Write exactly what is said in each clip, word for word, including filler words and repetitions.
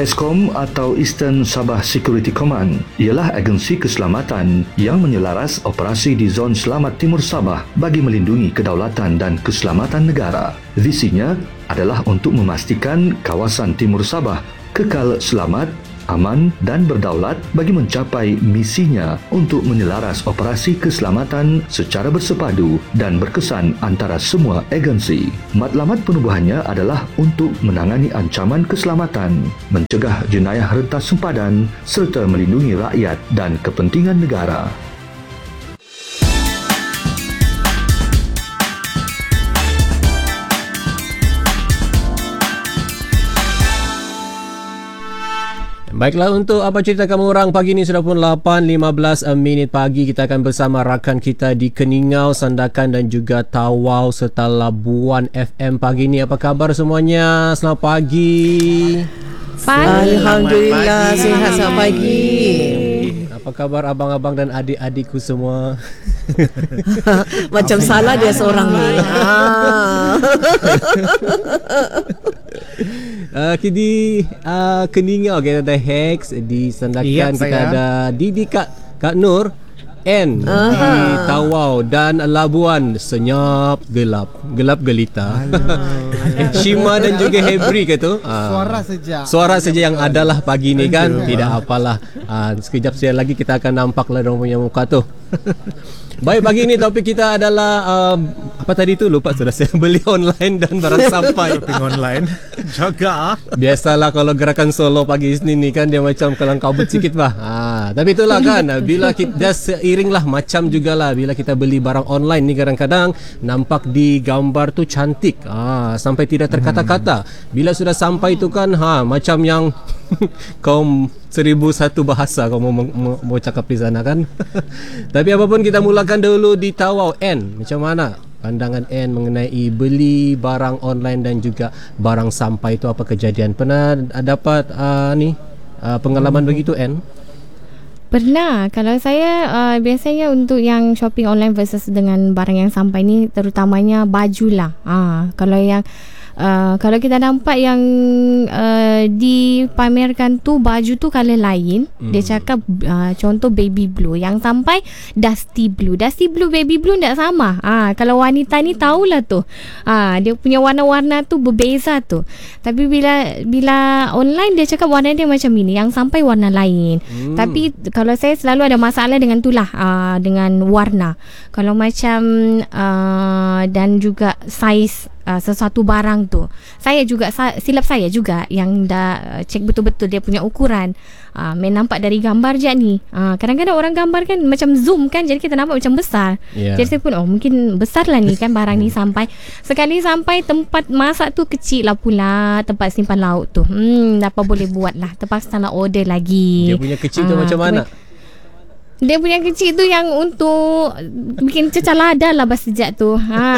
HESCOM atau Eastern Sabah Security Command ialah agensi keselamatan yang menyelaras operasi di zon selamat Timur Sabah bagi melindungi kedaulatan dan keselamatan negara. Visinya adalah untuk memastikan kawasan Timur Sabah kekal selamat, aman dan berdaulat bagi mencapai misinya untuk menyelaras operasi keselamatan secara bersepadu dan berkesan antara semua agensi. Matlamat penubuhannya adalah untuk menangani ancaman keselamatan, mencegah jenayah rentas sempadan serta melindungi rakyat dan kepentingan negara. Baiklah, untuk apa cerita kamu orang pagi ni sudah pun lapan lima belas minit pagi. Kita akan bersama rakan kita di Keningau, Sandakan dan juga Tawau serta Labuan F M pagi ni. Apa khabar semuanya? Selamat pagi. Pagi. Alhamdulillah, sihat selamat pagi. Apa khabar abang-abang dan adik-adikku semua? Macam salah dia seorang ni. Uh, di uh, Keningau kita ada Hex, di Sandakan yep, kita saya. ada Didi Kak, Kak Nur, N Aha. di Tawau dan Labuan senyap gelap, gelap gelita. Shima dan juga Hebri ke tu? Uh, Suara saja. Suara saja yang adalah pagi ni kan. Tidak apalah. Uh, sekejap saja lagi kita akan nampak lah diorang punya muka tu. Baik, pagi ni topik kita adalah uh, apa tadi tu lupa sudah saya beli online dan barang sampai. Shopping online. Jaga. Biasalah kalau gerakan solo pagi Isnin ni kan dia macam kelang kabut sikit bah. Ha, tapi itulah kan bila kita dah seiring lah macam jugalah bila kita beli barang online ni kadang-kadang nampak di gambar tu cantik. Ha, sampai tidak terkata-kata. Bila sudah sampai tu kan ha macam yang kau seribu satu bahasa kau mau, mau, mau cakap di sana kan. Tapi apapun kita mulakan dulu di Tawau. N, macam mana pandangan N mengenai beli barang online dan juga barang sampai itu? Apa kejadian? Pernah dapat uh, ni uh, pengalaman hmm. begitu N? Pernah. Kalau saya uh, biasanya untuk yang shopping online versus dengan barang yang sampai ni terutamanya baju lah. Ah, kalau yang Uh, kalau kita nampak yang uh, dipamerkan tu baju tu colour lain, hmm. dia cakap uh, contoh baby blue, yang sampai dusty blue. Dusty blue, baby blue tak sama. Ah, kalau wanita ni tahulah tu. Ah, dia punya warna-warna tu berbeza tu. Tapi bila bila online dia cakap warna dia macam ini, yang sampai warna lain. Hmm. Tapi kalau saya selalu ada masalah dengan tu lah, uh, dengan warna. Kalau macam uh, dan juga saiz Uh, sesuatu barang tu, saya juga silap saya juga yang dah uh, cek betul-betul dia punya ukuran. Uh, main nampak dari gambar je ni. Uh, kadang-kadang orang gambar kan macam zoom kan, jadi kita nampak macam besar. Yeah. Jadi saya pun oh mungkin besar lah ni kan barang ni sampai. Sekali sampai tempat masak tu kecil lah pula, tempat simpan lauk tu. Hmm, apa boleh buat lah. Terpaksa nak order lagi. Dia punya kecil tu uh, macam mana? Dia punya kecil tu yang untuk bikin cecah lada lah bahasa sejak tu. Ha.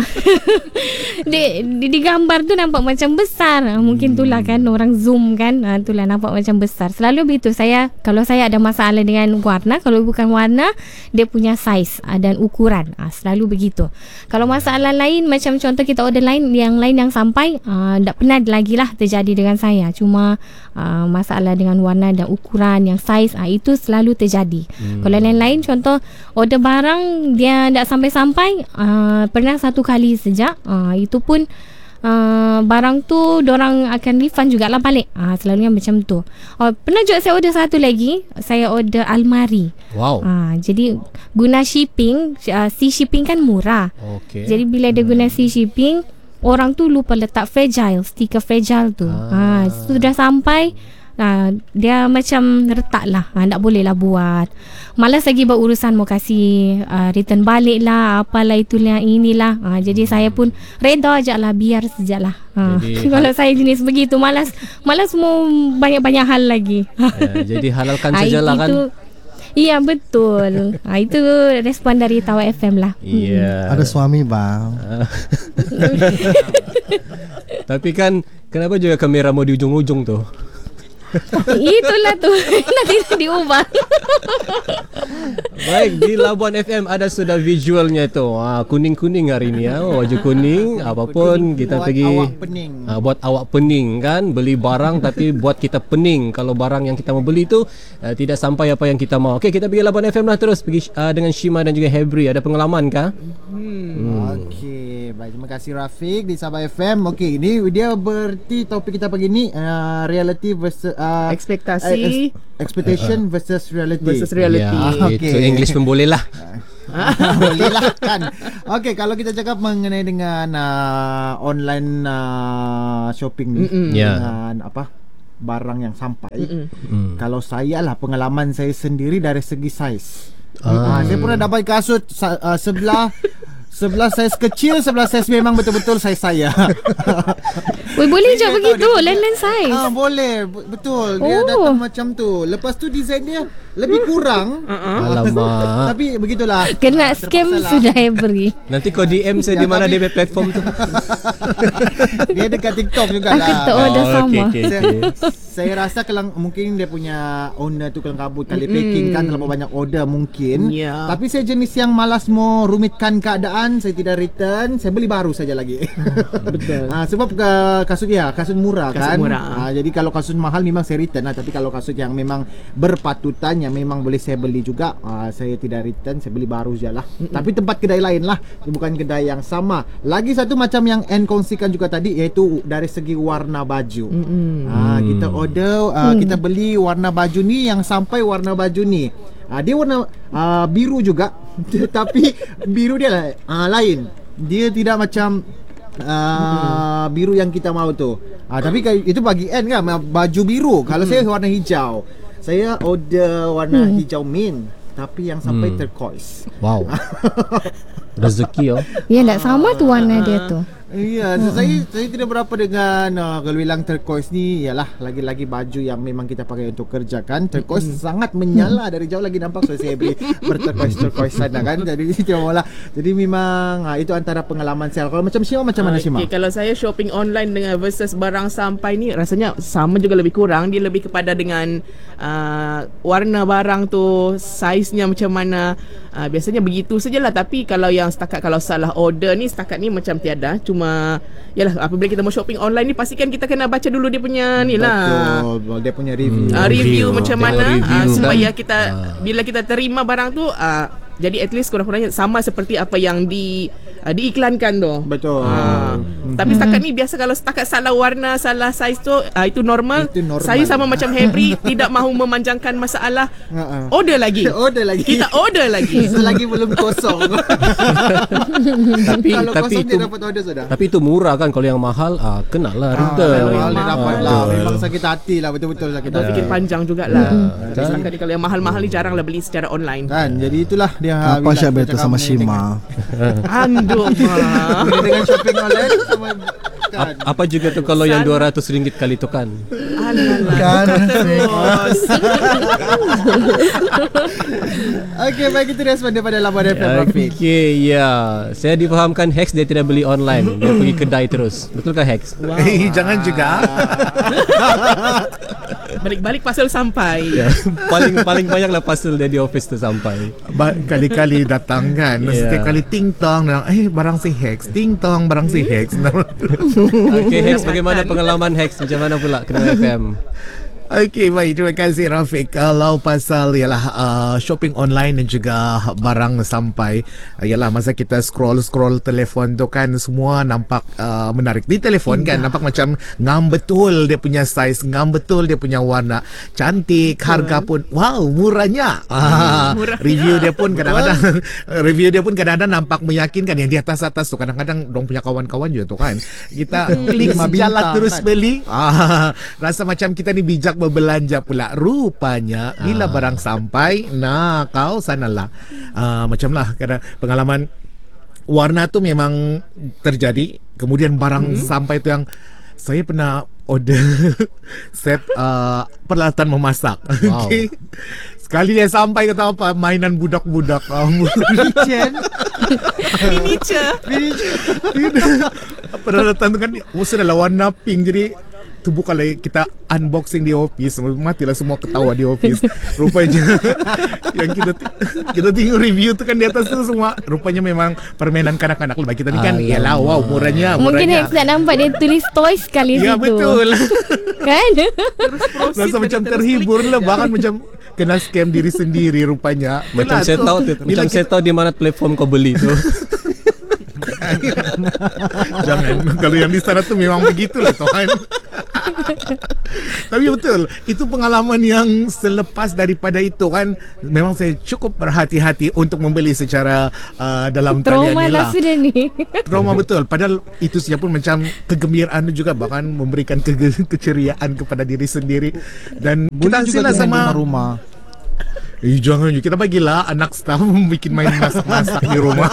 di, di, di gambar tu nampak macam besar. Mungkin itulah kan orang zoom kan. Ha, itulah nampak macam besar. Selalu begitu saya. Kalau saya ada masalah dengan warna, kalau bukan warna, dia punya saiz dan ukuran. Ha, selalu begitu. Kalau masalah lain macam contoh kita order lain, yang lain yang sampai, uh, tak pernah lagi lah terjadi dengan saya. Cuma uh, masalah dengan warna dan ukuran, yang saiz, uh, itu selalu terjadi. Hmm. Kalau lain contoh order barang dia tak sampai-sampai, uh, pernah satu kali sejak, uh, itu pun uh, barang tu dorang akan refund jugalah balik. uh, selalunya macam tu. uh, Pernah juga saya order satu lagi, saya order almari. Wow. uh, Jadi guna shipping, uh, sea shipping kan murah. Okay. Jadi bila dia guna sea shipping, orang tu lupa letak fragile, stiker fragile tu. ah. uh, Sudah sampai, Nah, dia macam retak lah, ha, tak boleh lah buat. Malas lagi buat urusan, mau kasih uh, return balik lah, apalah itulah inilah. ha, Jadi saya pun reda je lah, biar sejak lah. ha. Kalau saya jenis begitu, malas Malas mau banyak-banyak hal lagi. ya, Jadi halalkan sajalah kan. Iya betul. ha, Itu respon dari Tawau F M lah. Iya. Ada suami bang. Tapi kan kenapa juga kamera mau di ujung-ujung tu? Itulah tu. Nanti diubah. Baik, di Labuan F M ada sudah visualnya tu. Ha, kuning-kuning hari ni ya. Oh, baju kuning, apapun kita buat pergi awak pening. Ha, buat awak pening kan, beli barang tapi buat kita pening kalau barang yang kita mau beli tu uh, tidak sampai apa yang kita mau. Okey, kita pergi Labuan F M lah terus pergi uh, dengan Shima dan juga Hebri. Ada pengalaman kah? Hmm. Okey, baik, terima kasih Rafiq di Sabah F M. Okey, ini dia berarti topik kita pagi ni uh, reality versus uh, Ekspektasi uh, expectation versus reality. versus reality. Ya, Okey. itu English pun boleh lah. Boleh lah kan. Okey, kalau kita cakap mengenai dengan uh, online uh, shopping ni, Mm-mm. Ya. dengan apa barang yang sampai. Hmm. Kalau saya lah, pengalaman saya sendiri dari segi saiz. Ah. Ah, saya pernah dapat kasut sa- uh, sebelah sebelah saiz kecil, sebelah saiz memang betul-betul saiz saya. Weh, boleh je Dia begitu. tahu dia- Lain-lain saiz. Ah, boleh, B- betul. Dia Oh. datang macam tu. Lepas tu design dia lebih kurang. Alamak. Tapi begitulah. Kena Ah, scam terpaksalah. sudah Hebri. Nanti kau D M saya di mana dia punya platform tu. Dia dekat TikTok Aku jugalah. tak order Oh, sama. okey, okey, Saya, okey. saya rasa kelang, mungkin dia punya owner tu kelang kabut kali packing kan, terlalu banyak order mungkin. Ya. Tapi saya jenis yang malas mau rumitkan keadaan, saya tidak return, saya beli baru saja lagi. Betul. Ah, sebab uh, kasut dia kasut murah Kasut kan. murah. Ah, jadi kalau kasut mahal memang saya return lah, tapi kalau kasut yang memang berpatutan yang memang boleh saya beli juga, ah, saya tidak return, saya beli baru je lah. Mm-mm. Tapi tempat kedai lain lah, bukan kedai yang sama. Lagi satu macam yang N kongsikan juga tadi, iaitu dari segi warna baju. Mm-mm. Ah, kita order, uh, Hmm. kita beli warna baju ni yang sampai warna baju ni. Ah, dia warna uh, biru juga, tapi biru dia lah, uh, lain. Dia tidak macam uh, biru yang kita mau tu. Ah, tapi ka- itu bagi N kan baju biru. Kalau saya warna hijau. Saya order warna Hmm. hijau mint, tapi yang sampai Hmm. turquoise. Wow. Rezeki oh. Ya, tak sama tu warna dia tu. Ya, hmm. saya saya tidak berapa dengan uh, kalau bilang turquoise ni ialah lagi-lagi baju yang memang kita pakai untuk kerja kan. Turquoise hmm. sangat menyala, dari jauh lagi nampak, so saya beli berturquoise turquoise sana kan. Jadi cuma lah. Jadi memang uh, itu antara pengalaman saya. Kalau macam Shima, macam mana Shima? Okay, kalau saya shopping online dengan versus barang sampai ni rasanya sama juga, lebih kurang. Dia lebih kepada dengan uh, warna barang tu, saiznya macam mana. Uh, biasanya begitu sajalah. Tapi kalau yang setakat kalau salah order ni, setakat ni macam tiada. Cuma yalah, apabila kita mau shopping online ni, pastikan kita kena baca dulu dia punya ni lah. Betul, dia punya review. Uh, review, Review. macam Tengok mana review uh, kan. supaya kita Ah. bila kita terima barang tu uh, jadi at least kurang-kurangnya sama seperti apa yang di uh, diiklankan tu. Betul. Ah. Tapi setakat ni biasa kalau setakat salah warna, salah saiz tu uh, itu normal. Itu normal. Saya sama macam Hebri tidak mahu memanjangkan masalah. Ha-ha. Order lagi. Order lagi. Kita order lagi. Selagi belum kosong. Tapi Kalau tapi kosong itu dia dapat order sudah. tapi itu murah kan. Kalau yang mahal ah kenalah Ah, return. kalau mahal dia Ah, dapat lah. betul. Memang sakit hati lah, betul-betul sakit Dah hati. fikir panjang jugalah. Kan? Setakat ni kalau yang mahal-mahal ni jaranglah beli secara online. Kan, jadi itulah dia. Apa bila Syabir kita tu cakap sama mengenai Shima? Aduh, ma. Bila dengan shopping online sama kan. Ap- apa juga tu kalau yang dua ratus ringgit kali tu kan. Alalah. Kan? Terus. Okey, baik, itu respon daripada Labuan F M Rafiq. Okey, ya. Saya difahamkan Hex dia tidak beli online. Dia pergi kedai terus. Betulkah Hex? Eh, jangan juga. Balik-balik parcel sampai. Ya. paling paling banyaklah parcel dia di office tu sampai. Ba- kali-kali datang kan. Yeah. Setiap kali ting tong, eh barang si Hex, ting tong barang si Hex. Okey Hex, bagaimana pengalaman Hex? Macam mana pula Kena F M? Okey, baik, terima kasih Rafiq. Kalau pasal ialah uh, shopping online dan juga barang sampai, uh, ialah masa kita scroll-scroll telefon tu kan, semua nampak uh, menarik. Di telefon kan nampak macam ngam betul dia punya size, ngam betul dia punya warna, cantik, harga pun wow, murahnya. Ah, Murahnya. review dia pun kadang-kadang review dia pun kadang-kadang nampak meyakinkan. Yang di atas-atas tu kadang-kadang dong punya kawan-kawan juga tu kan. Kita klik Lima jalan bintang, terus kan? beli. Ah, rasa macam kita ni bijak berbelanja pula. Rupanya bila barang sampai, nah kau sanalah. Ah, macam lah kadang pengalaman warna tu memang terjadi. Kemudian barang sampai tu yang saya pernah order set uh, peralatan memasak. Wow. Okey. Sekali dia sampai kata apa, mainan budak-budak. Kitchen. Furniture. Peralatan tu kan oh, sudah lah warna pink, jadi tu bukan lagi kita unboxing di office, matilah semua ketawa di office. Rupanya yang kita kita tengok review tu kan di atas tu semua rupanya memang permainan kanak-kanak lah. Kita ni kan Ah, ya. ialah wow murahnya, Mungkin murahnya. Hex nak nampak dia tulis toys sekali Ya situ. betul. Kan? Rasa macam terhibur lah, bahkan macam kena scam diri sendiri rupanya. Macam Itulah saya tu. tahu tu, Bila macam saya tahu di mana platform kau beli tu. Jangan, kalau yang di sana tu memang begitulah Tuhan. Tapi betul, itu pengalaman yang selepas daripada itu kan, memang saya cukup berhati-hati untuk membeli secara uh, dalam talian Trauma ni lah lah. sudah ni. Trauma betul. Padahal itu saja pun macam kegembiraan juga, bahkan memberikan ke- keceriaan kepada diri sendiri. Dan kita Boleh juga hasilnya dengan sama rumah. Eh jangan, kita bagilah anak staff bikin main masak-masak di rumah.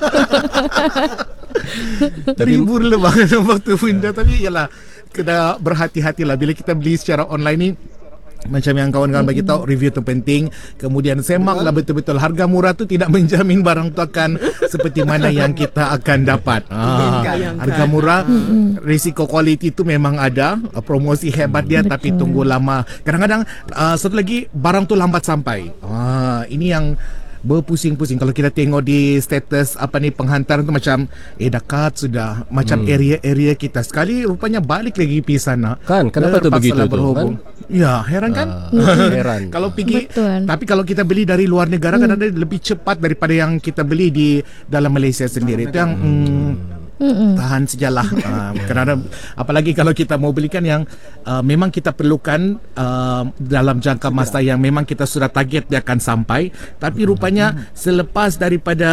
Terhibur lah banget waktu bunda. Tapi yalah, kena berhati-hatilah bila kita beli secara online ni. Macam yang kawan-kawan bagi tahu, review tu penting. Kemudian semaklah betul-betul. Harga murah tu tidak menjamin barang tu akan seperti mana yang kita akan dapat. Ah, harga murah, risiko quality tu memang ada. Promosi hebat dia, tapi tunggu lama. Kadang-kadang uh, satu lagi, barang tu lambat sampai. Ah, ini yang berpusing-pusing. Kalau kita tengok di status apa ni penghantaran tu macam eh dekat sudah, macam hmm. area-area kita sekali rupanya balik lagi pergi sana. Kan, kenapa tu Terpaksalah begitu tu, berhubung. Ya, heran kan? Ah, heran. Kalau pergi, Betul. tapi kalau kita beli dari luar negara hmm. kadang-kadang lebih cepat daripada yang kita beli di dalam Malaysia sendiri. Itu yang hmm, Mm-mm. tahan sejalah. uh, Kerana apalagi kalau kita mau belikan yang uh, memang kita perlukan uh, dalam jangka masa yang memang kita sudah target dia akan sampai. Tapi rupanya selepas daripada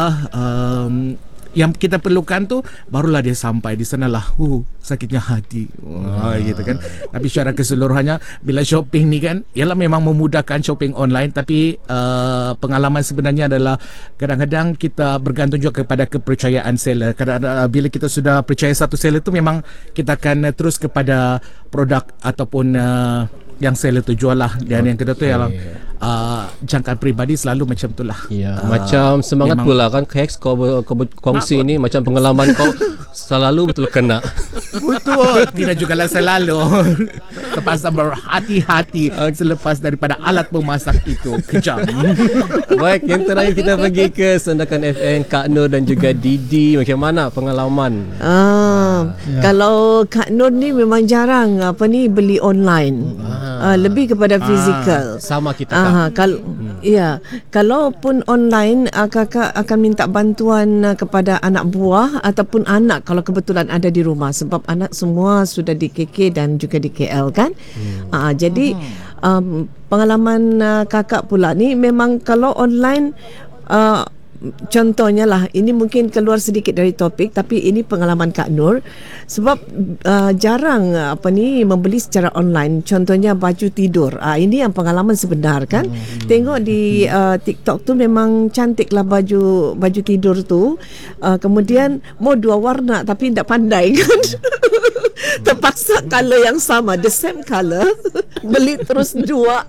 um, yang kita perlukan tu barulah dia sampai. Di sanalah uh, sakitnya hati. Wah, gitu kan. Tapi secara keseluruhannya bila shopping ni kan, ialah memang memudahkan shopping online, tapi uh, pengalaman sebenarnya adalah kadang-kadang kita bergantung juga kepada kepercayaan seller. Kadang-kadang bila kita sudah percaya satu seller tu, memang kita akan uh, terus kepada produk ataupun uh, yang seller tu jual lah. Dan okay. yang kedua tu ialah uh, jangkaan peribadi selalu macam tu lah. Ya, uh, macam semangat memang- pula kan Hex, kau, ber- kau berkongsi ni macam pengalaman kau selalu betul kena. Betul. Tidak juga lah selalu. Terpaksa berhati-hati selepas daripada alat memasak itu kejam. Baik, yang terakhir kita pergi ke Sandakan F M, Kak Nur dan juga Didi. Macam mana pengalaman? Ah, ya. Kalau Kak Nur ni memang jarang apa ni beli online. Ah, lebih kepada fizikal. Sama kita Kak. Aha, kalau hmm. ya, kalaupun online uh, kakak akan minta bantuan uh, kepada anak buah ataupun anak kalau kebetulan ada di rumah, sebab anak semua sudah di K K dan juga di K L kan. Hmm. Uh, jadi um, pengalaman uh, kakak pula ni memang kalau online uh, contohnya lah, ini mungkin keluar sedikit dari topik, tapi ini pengalaman Kak Nur. Sebab uh, jarang apa ni membeli secara online. Contohnya baju tidur. Ah, ini yang pengalaman sebenar kan. Hmm. Tengok di uh, TikTok tu memang cantik lah baju baju tidur tu. Uh, kemudian mau dua warna tapi tidak pandai kan. Terpaksa color yang sama, the same color, beli terus dua.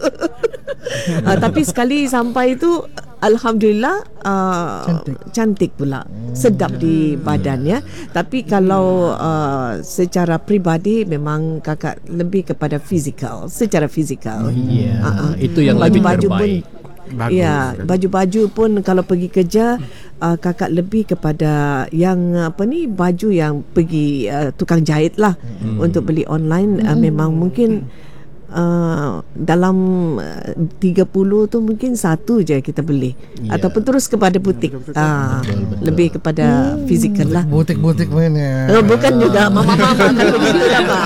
uh, tapi sekali sampai itu alhamdulillah uh, cantik. cantik pula, sedap di badannya. Tapi kalau uh, secara peribadi memang kakak lebih kepada fizikal, secara fizikal. Ya, uh-uh. itu yang lebih Baju-baju pun, terbaik. Bagus. ya, baju-baju pun kalau pergi kerja uh, kakak lebih kepada yang apa ni baju yang pergi uh, tukang jahit lah. Hmm. Untuk beli online uh, memang mungkin Uh, dalam uh, tiga puluh tu mungkin satu je kita beli, yeah. Ataupun terus kepada butik. Ah, lebih kepada hmm. fizikal lah. Butik-butik mana? Oh, bukan juga mama-mama kan begitu lah Pak.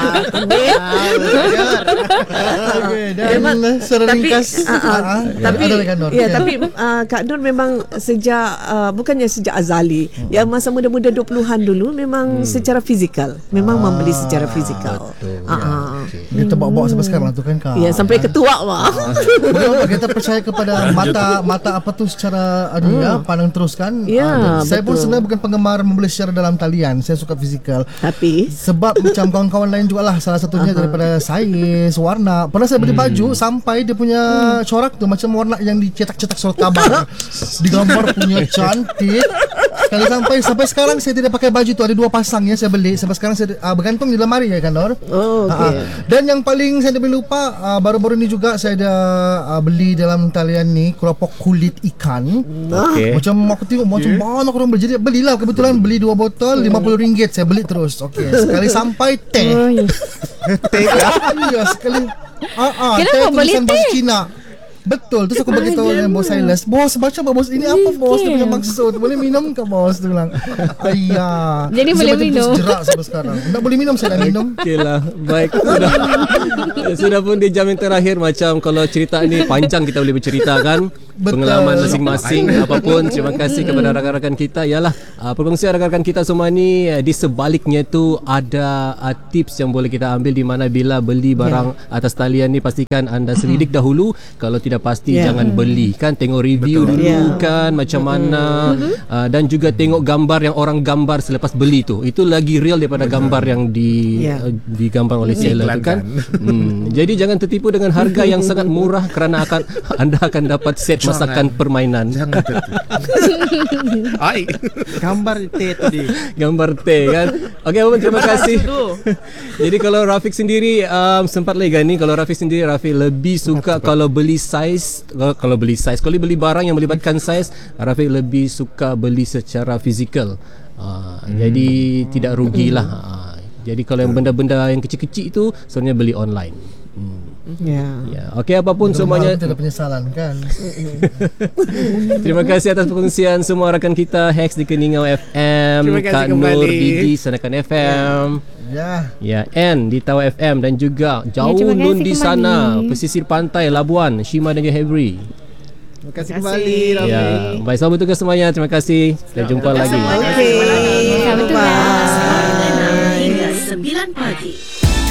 Okey, dan secara tapi, ringkas uh, uh, uh, tapi ada Kak Nur. ya, tapi uh, Kak Nur memang sejak uh, bukannya sejak azali, hmm. yang masa muda-muda dua puluhan dulu memang hmm. secara fizikal, memang ah, membeli secara fizikal. Betul. Uh, uh. Okay. Dia terbawa-bawa sampai sekarang tu kan Kak. Ya, sampai ketua Pak. Betul, kita percaya kepada mata mata apa tu secara aduh ya, pandang terus kan. Ya, Ah, saya pun betul. sebenarnya bukan penggemar membeli secara dalam talian. Saya suka fizikal. Tapi Sebab macam kawan-kawan lain jugalah, salah satunya daripada saiz, warna. Pernah saya beli baju sampai dia punya corak tu macam warna yang dicetak-cetak surat khabar. Digambar punya cantik. sekali sampai sampai sekarang saya tidak pakai baju tu, ada dua pasang ya saya beli. Sampai sekarang saya uh, bergantung di lemari ya kan Nor. Oh, okey. Uh, dan yang paling saya tidak boleh lupa uh, baru-baru ni juga saya ada uh, beli dalam talian ni keropok kulit ikan. Okey. Macam aku tengok macam banyak orang beli. Jadi belilah, kebetulan beli dua botol lima puluh ringgit, saya beli terus. Okey, sekali sampai teh. Teh kah? Ya, sekali. Ah ah, Kenapa teh boleh tulisan bahasa teh? Cina. Betul, terus aku bagi tahu dengan bos Silas. Bos, baca apa bos? Ini apa bos? Dia punya maksud. Boleh minum ke bos? Dia bilang. Ayah. Jadi Saya boleh macam minum. terjerak sampai sekarang. Tak boleh minum, saya dah minum. Okey lah. Baik. Sudah, sudah pun di jam yang terakhir. Macam kalau cerita ni panjang kita boleh bercerita kan. Betul. Pengalaman masing-masing apapun. Terima kasih kepada rakan-rakan kita. Yalah, uh, perkongsian rakan-rakan kita semua ni, uh, di sebaliknya tu ada uh, tips yang boleh kita ambil, di mana bila beli barang yeah. atas talian ni pastikan anda selidik dahulu. Kalau tidak pasti Yeah. jangan beli kan. Tengok review Betul. dulu Yeah. kan macam mana, uh, dan juga tengok gambar yang orang gambar selepas beli tu. Itu lagi real daripada gambar yang di Yeah. uh, digambar oleh seller tu kan. Iklankan. Hmm, jadi jangan tertipu dengan harga yang sangat murah, kerana akan anda akan dapat set masakan permainan. Jangan tertipu. Ai. Gambar teh tadi. Gambar teh kan. Okey, Abang, terima kasih. Jadi kalau Rafiq sendiri um, sempat lagi kan ni, kalau Rafiq sendiri Rafiq lebih suka kalau beli saiz, kalau, kalau beli saiz, kalau beli barang yang melibatkan saiz, Rafiq lebih suka beli secara fizikal. Uh, hmm. Jadi tidak rugilah. Uh, jadi kalau yang benda-benda yang kecil-kecil itu sebenarnya beli online. Hmm. Ya. Ya, okey, apapun semuanya. Tidak ada penyesalan kan. Terima kasih atas perkongsian semua rakan kita Hex di Keningau F M, Terima kasih Kak kembali. Nur Didi Sanakan F M. Ya. Ya, N di Tawa F M, dan juga jauh terima nun kasih di kembali. sana, pesisir pantai Labuan, Shima dan juga Hebri. Terima kasih Terima kembali kasih. Rafiq. Ya, baik, selamat bertugas semuanya. Terima kasih. Kita jumpa lagi. Okey. Selamat Bye. tugas. hingga sembilan pagi.